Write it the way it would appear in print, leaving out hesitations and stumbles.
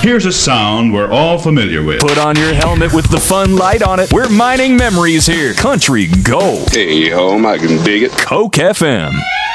here's a sound we're all familiar with. Put on your helmet with the fun light on it. We're mining memories here. Country Gold. Hey, home, I can dig it. Coke FM.